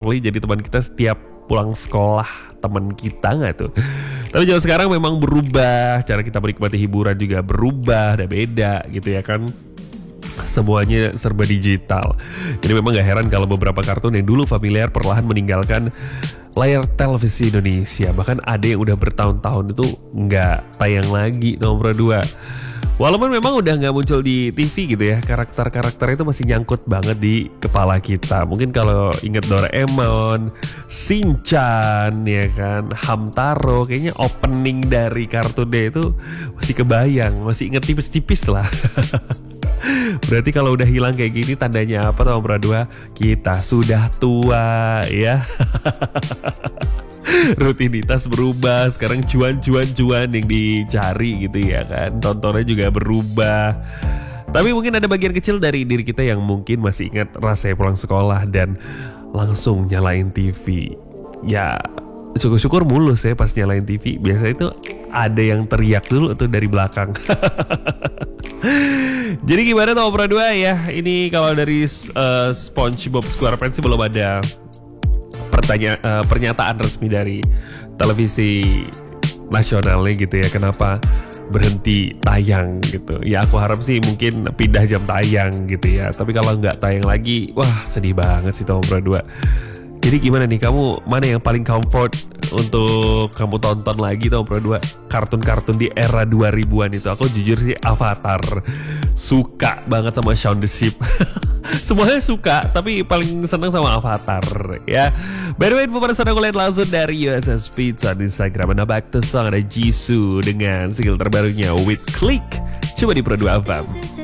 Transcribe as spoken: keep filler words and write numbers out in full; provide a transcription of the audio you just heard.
Charlie jadi teman kita setiap pulang sekolah, teman kita nggak tuh? Tapi zaman sekarang memang berubah, cara kita menikmati hiburan juga berubah, udah beda gitu ya kan. Semuanya serba digital. Jadi memang gak heran kalau beberapa kartun yang dulu familiar perlahan meninggalkan layar televisi Indonesia. Bahkan ada yang udah bertahun-tahun itu nggak tayang lagi nomor dua. Walaupun memang udah nggak muncul di T V gitu ya, karakter-karakter itu masih nyangkut banget di kepala kita. Mungkin kalau inget Doraemon, Shinchan ya kan, Hamtaro, kayaknya opening dari kartunnya itu masih kebayang, masih inget tipis-tipis lah. Berarti kalau udah hilang kayak gini tandanya apa nomor dua? Kita sudah tua ya. Rutinitas berubah, sekarang cuan-cuan-cuan yang dicari gitu ya kan. Tontonnya juga berubah. Tapi mungkin ada bagian kecil dari diri kita yang mungkin masih ingat rasanya pulang sekolah dan langsung nyalain T V. Ya syukur-syukur mulus ya pas nyalain T V. Biasanya itu ada yang teriak dulu tuh dari belakang. Jadi gimana tuh Opera dua ya? Ini kalau dari uh, SpongeBob SquarePants sih belum ada pertanya uh, pernyataan resmi dari televisi nasionalnya gitu ya. Kenapa berhenti tayang gitu? Ya aku harap sih mungkin pindah jam tayang gitu ya. Tapi kalau nggak tayang lagi, wah sedih banget sih tuh Opera dua. Jadi gimana nih, kamu mana yang paling comfort untuk kamu tonton lagi tuh Opera dua? Kartun-kartun di era dua ribuan itu. Aku jujur sih Avatar. Suka banget sama Shaun the Sheep. Semuanya suka, tapi paling seneng sama Avatar ya. By the way, info pada sana aku lihat langsung dari U S S Pizza di Instagram. Nah, back to song ada Jisoo dengan single terbarunya With Click. Coba di Pro dua F M.